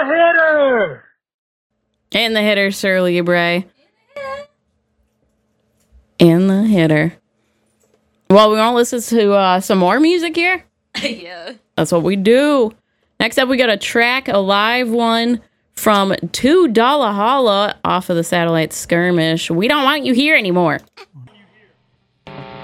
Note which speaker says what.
Speaker 1: hitter!
Speaker 2: And the hitter, Shirley Bray. And the hitter. Well, we want to listen to some more music here?
Speaker 3: Yeah.
Speaker 2: That's what we do. Next up, we got a track, a live one from $2 Holla off of the Satellite Skirmish. We don't want you here anymore.